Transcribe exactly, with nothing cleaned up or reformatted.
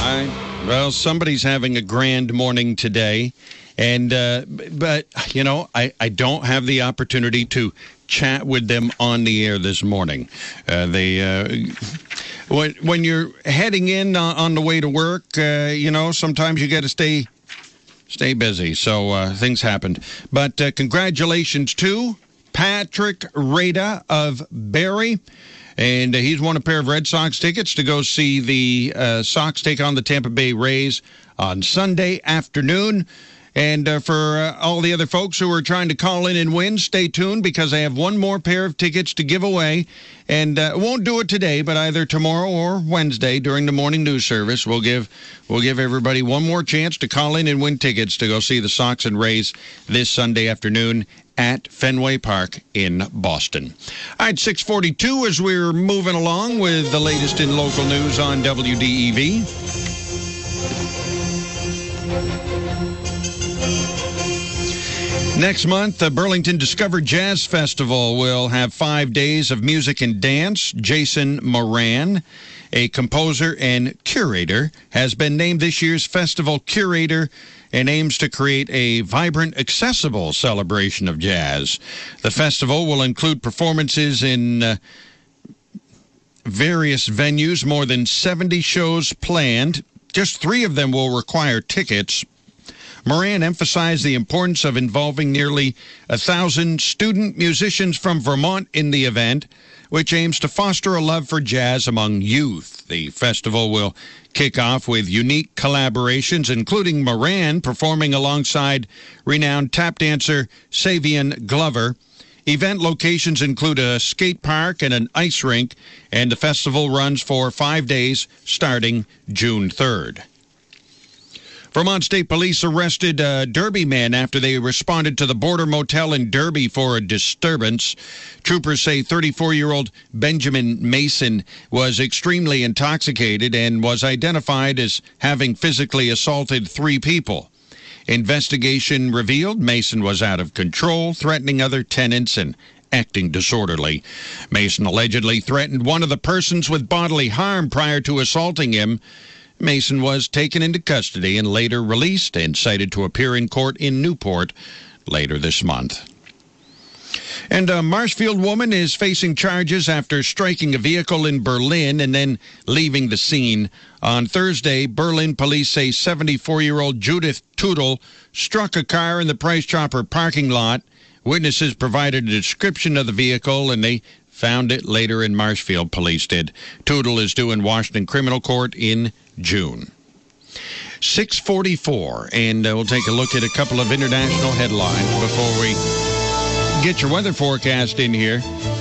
I, well, somebody's having a grand morning today. And, uh, but, you know, I, I don't have the opportunity to chat with them on the air this morning. Uh, they, uh, when, when you're heading in uh, on the way to work, uh, you know, sometimes you got to stay, stay busy. So uh, things happened. But uh, congratulations to Patrick Rada of Barrie. And uh, he's won a pair of Red Sox tickets to go see the uh, Sox take on the Tampa Bay Rays on Sunday afternoon. And uh, for uh, all the other folks who are trying to call in and win, stay tuned because I have one more pair of tickets to give away. And uh, won't do it today, but either tomorrow or Wednesday during the morning news service, we'll give we'll give everybody one more chance to call in and win tickets to go see the Sox and Rays this Sunday afternoon at Fenway Park in Boston. All right, six forty-two as we're moving along with the latest in local news on W D E V. Next month, the Burlington Discover Jazz Festival will have five days of music and dance. Jason Moran, a composer and curator, has been named this year's festival curator and aims to create a vibrant, accessible celebration of jazz. The festival will include performances in uh, various venues, more than seventy shows planned. Just three of them will require tickets. Moran emphasized the importance of involving nearly a thousand student musicians from Vermont in the event, which aims to foster a love for jazz among youth. The festival will kick off with unique collaborations, including Moran performing alongside renowned tap dancer Savion Glover. Event locations include a skate park and an ice rink, and the festival runs for five days starting June third. Vermont State Police arrested a Derby man after they responded to the Border Motel in Derby for a disturbance. Troopers say thirty-four-year-old Benjamin Mason was extremely intoxicated and was identified as having physically assaulted three people. Investigation revealed Mason was out of control, threatening other tenants and acting disorderly. Mason allegedly threatened one of the persons with bodily harm prior to assaulting him. Mason was taken into custody and later released and cited to appear in court in Newport later this month. And a Marshfield woman is facing charges after striking a vehicle in Berlin and then leaving the scene. On Thursday, Berlin police say seventy-four-year-old Judith Tudel struck a car in the Price Chopper parking lot. Witnesses provided a description of the vehicle, and they found it later in Marshfield, police did. Tudel is due in Washington Criminal Court in June. six forty-four, and uh, we'll take a look at a couple of international headlines before we get your weather forecast in here.